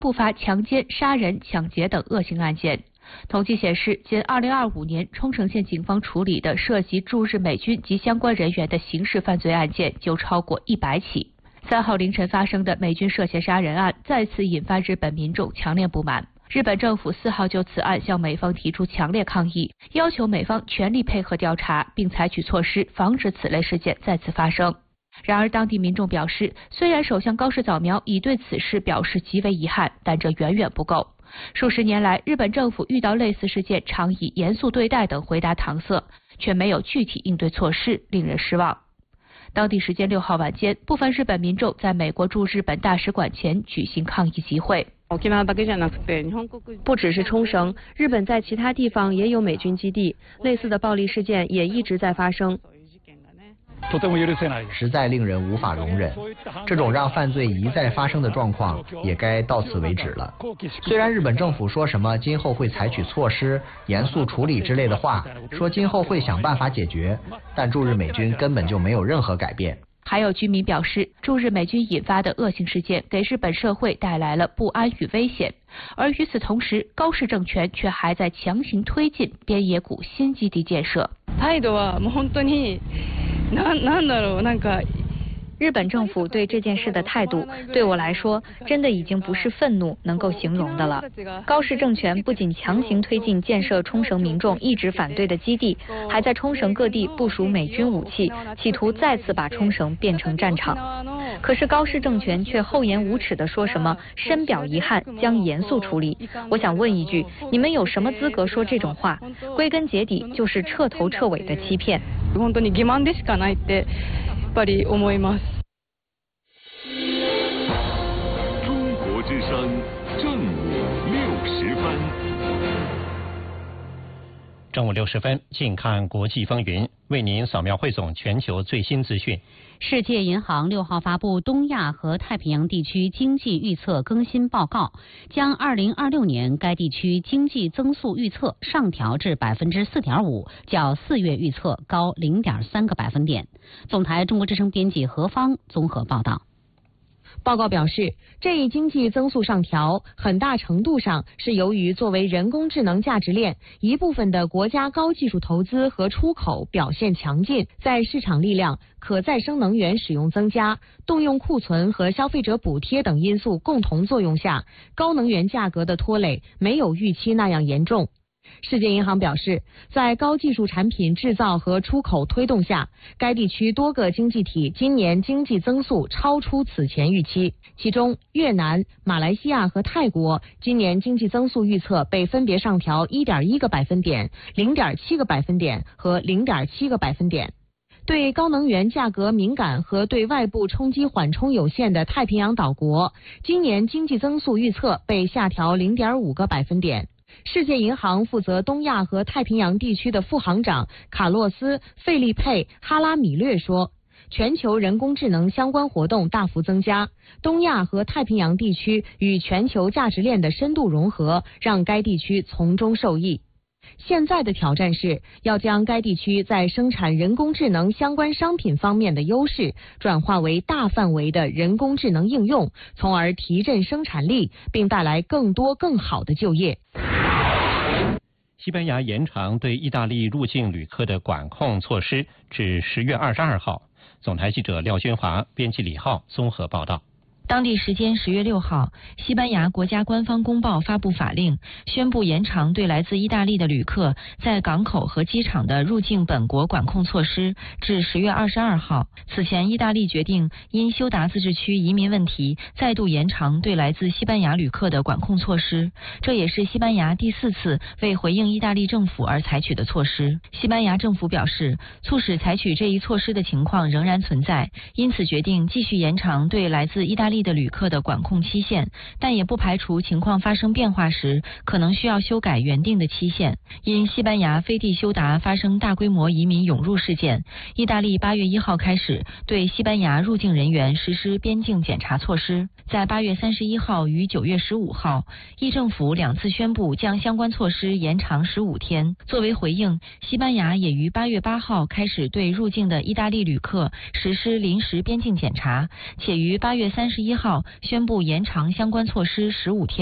不乏强奸、杀人、抢劫等恶性案件。统计显示，仅2025年，冲绳县警方处理的涉及驻日美军及相关人员的刑事犯罪案件就超过100起。3号凌晨发生的美军涉嫌杀人案，再次引发日本民众强烈不满。日本政府4号就此案向美方提出强烈抗议，要求美方全力配合调查，并采取措施防止此类事件再次发生。然而，当地民众表示，虽然首相高市早苗已对此事表示极为遗憾，但这远远不够。数十年来，日本政府遇到类似事件常以严肃对待等回答搪塞，却没有具体应对措施，令人失望。当地时间6号晚间，部分日本民众在美国驻日本大使馆前举行抗议集会。 不只是冲绳，日本在其他地方也有美军基地，类似的暴力事件也一直在发生。 实在令人无法容忍，这种让犯罪一再发生的状况也该到此为止了。虽然日本政府说什么今后会采取措施、严肃处理之类的话，说今后会想办法解决，但驻日美军根本就没有任何改变。 还有居民表示，驻日美军引发的恶性事件给日本社会带来了不安与危险，而与此同时，高市政权却还在强行推进边野古新基地建设。 日本政府对这件事的态度，对我来说，真的已经不是愤怒能够形容的了。高市政权不仅强行推进建设冲绳民众一直反对的基地，还在冲绳各地部署美军武器，企图再次把冲绳变成战场。可是高市政权却厚颜无耻地说什么深表遗憾，将严肃处理。我想问一句，你们有什么资格说这种话？归根结底就是彻头彻尾的欺骗。 本当に欺瞞でしかないってやっぱり思います。 中国之声正午60分。 正午60分，近看国际风云，为您扫描汇总全球最新资讯。 世界银行6号发布东亚和太平洋地区经济预测更新报告，将2026年该地区经济增速预测上调至 4.5%， 较4月预测高 0.3个百分点。总台中国之声编辑何芳综合报道。 报告表示，这一经济增速上调很大程度上是由于作为人工智能价值链一部分的国家高技术投资和出口表现强劲，在市场力量、可再生能源使用增加、动用库存和消费者补贴等因素共同作用下，高能源价格的拖累没有预期那样严重。世界银行表示，在高技术产品制造和出口推动下，该地区多个经济体今年经济增速超出此前预期，其中越南、马来西亚和泰国今年经济增速预测被分别上调 1.1个百分点、0.7个百分点和0.7个百分点。对高能源价格敏感和对外部冲击缓冲有限的太平洋岛国，今年经济增速预测被下调 0.5个百分点。世界银行负责东亚和太平洋地区的副行长卡洛斯·费利佩·哈拉米略说，全球人工智能相关活动大幅增加，东亚和太平洋地区与全球价值链的深度融合，让该地区从中受益。现在的挑战是要将该地区在生产人工智能相关商品方面的优势转化为大范围的人工智能应用，从而提振生产力，并带来更多更好的就业。 西班牙延长对意大利入境旅客的管控措施至10月22号。总台记者廖宣华，编辑李浩综合报道。 当地时间10月6号，西班牙国家官方公报发布法令，宣布延长对来自意大利的旅客在港口和机场的入境本国管控措施至10月22号。此前，意大利决定因休达自治区移民问题，再度延长对来自西班牙旅客的管控措施。这也是西班牙第4次为回应意大利政府而采取的措施。西班牙政府表示，促使采取这一措施的情况仍然存在，因此决定继续延长对来自意大利的旅客的管控期限，但也不排除情况发生变化时可能需要修改原定的期限。因西班牙飞地休达发生大规模移民涌入事件，意大利8月1号开始对西班牙入境人员实施边境检查措施。在8月31号与9月15号，意政府2次宣布将相关措施延长15天。作为回应，西班牙也于8月8号开始对入境的意大利旅客实施临时边境检查，且于8月31 1号宣布延长相关措施15天。